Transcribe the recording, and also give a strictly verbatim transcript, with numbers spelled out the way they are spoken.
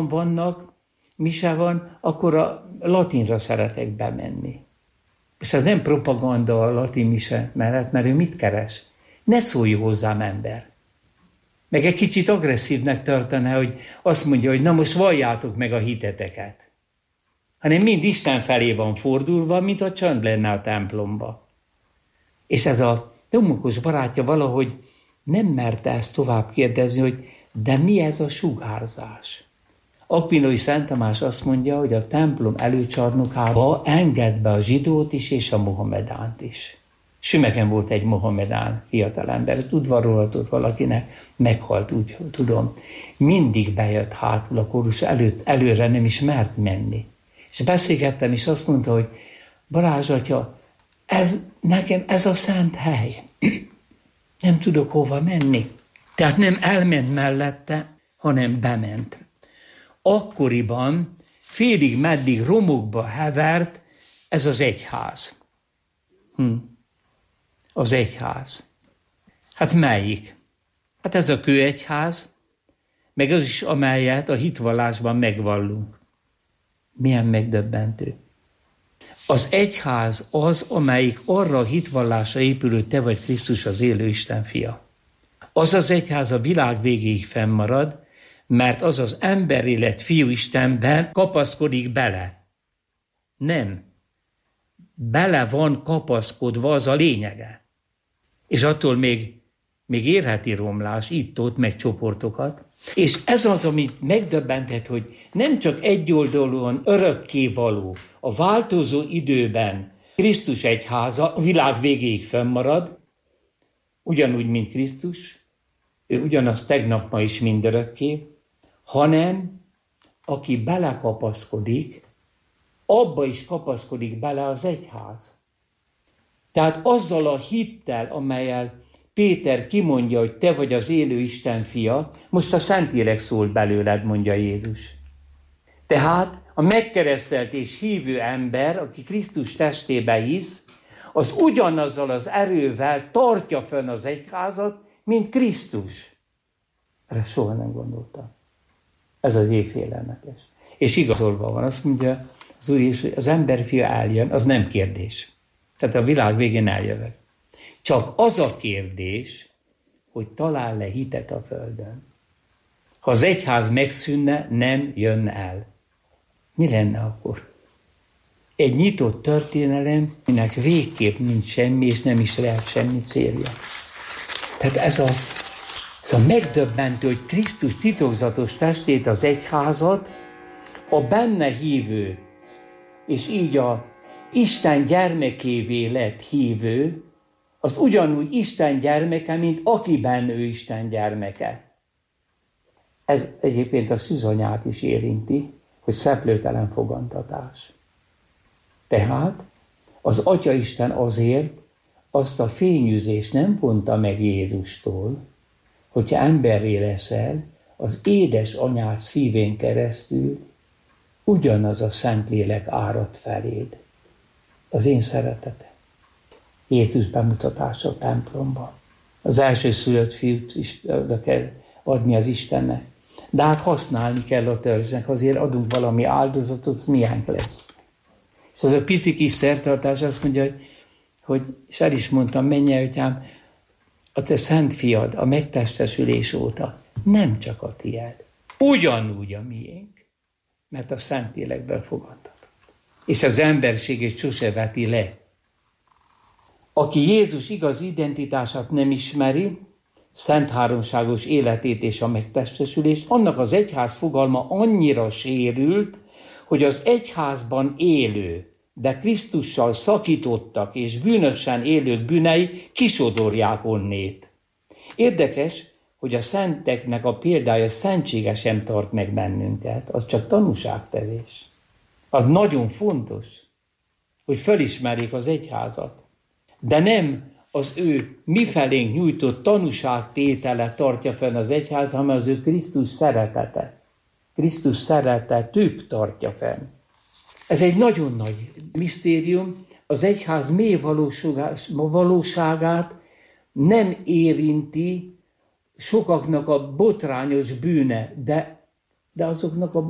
templomban vannak, mise van, akkor a latinra szeretek bemenni. És ez nem propaganda a latin mise mellett, mert ő mit keres? Ne szólj hozzám, ember. Meg egy kicsit agresszívnek tartaná, hogy azt mondja, hogy na most valljátok meg a hiteteket. Hanem mind Isten felé van fordulva, mint a csönd lenne a templomba. És ez a domokos barátja valahogy nem merte ezt tovább kérdezni, hogy de mi ez a sugárzás? Akvinói Szent Tamás azt mondja, hogy a templom előcsarnokába enged be a zsidót is és a mohamedánt is. Sümegen volt egy mohamedán fiatalember, udvarolhatott valakinek, meghalt, úgy tudom. Mindig bejött hátul a kórus előtt, előre nem is mert menni. És beszélgettem, és azt mondta, hogy Balázs atya, ez, nekem ez a szent hely. Nem tudok hova menni. Tehát nem elment mellette, hanem bement. Akkoriban félig meddig romokba hevert ez az egyház. Hm. Az egyház. Hát melyik? Hát ez a kőegyház, meg az is, amelyet a hitvallásban megvallunk. Milyen megdöbbentő. Az egyház az, amelyik arra a hitvallásra épül, hogy te vagy Krisztus az élő Isten fia. Az az egyház a világ végéig fennmarad, mert az az emberélet fiú Istenben kapaszkodik bele. Nem. Bele van kapaszkodva, az a lényege. És attól még, még érheti romlás itt-ott meg csoportokat. És ez az, amit megdöbbentett, hogy nem csak egyoldalúan örökké való, a változó időben Krisztus egyháza a világ végéig fennmarad, ugyanúgy, mint Krisztus, ő ugyanaz tegnap, ma is mindörökké, hanem aki belekapaszkodik, abba is kapaszkodik bele az egyház. Tehát azzal a hittel, amellyel Péter kimondja, hogy te vagy az élő Isten fia, most a Szentlélek szól belőled, mondja Jézus. Tehát a megkeresztelt és hívő ember, aki Krisztus testébe hisz, az ugyanazzal az erővel tartja fenn az egyházat, mint Krisztus. Erre soha nem gondoltam. Ez az év félelmetes. És igazolva van, azt mondja az Úr Jézus, hogy az emberfia eljön, az nem kérdés. Tehát a világ végén eljövök. Csak az a kérdés, hogy talál le hitet a földön. Ha az egyház megszűnne, nem jönne el. Mi lenne akkor? Egy nyitott történelem, aminek végképp nincs semmi, és nem is lehet semmi célja. Tehát ez a, ez a megdöbbentő, hogy Krisztus titokzatos testét, az egyházat, a benne hívő, és így a Isten gyermekévé lett hívő, az ugyanúgy Isten gyermeke, mint akiben ő Isten gyermeke. Ez egyébként a szűzanyát is érinti, hogy szeplőtelen fogantatás. Tehát az Atyaisten azért azt a fényűzést nem vonta meg Jézustól, hogyha emberré leszel, az édes anyád szívén keresztül ugyanaz a Szentlélek árad feléd. Az én szeretetem. Jézus bemutatása a templomban. Az első szülött fiút is oda kell adni az Istennek. De hát használni kell a törzsnek, azért adunk valami áldozatot, az milyen lesz. És ez a pici kis szertartás azt mondja, hogy, hogy és el is mondtam, menj atyám, a te szent fiad a megtestesülés óta nem csak a tiéd, ugyanúgy a miénk, mert a Szentlélekből fogadtatott. És az emberségét sose veti le. Aki Jézus igaz identitását nem ismeri, szent háromságos életét és a megtestesülést, annak az egyház fogalma annyira sérült, hogy az egyházban élő, de Krisztussal szakítottak és bűnösen élők bűnei kisodorják onnét. Érdekes, hogy a szenteknek a példája szentségesen tart meg bennünket, az csak tanúságtevés. Az nagyon fontos, hogy felismerjék az egyházat. De nem az ő mifelénk nyújtott tanúságtétele tartja fenn az egyház, hanem az ő Krisztus szeretete. Krisztus szeretetük tartja fenn. Ez egy nagyon nagy misztérium. Az egyház mély valóságát nem érinti sokaknak a botrányos bűne, de, de azoknak a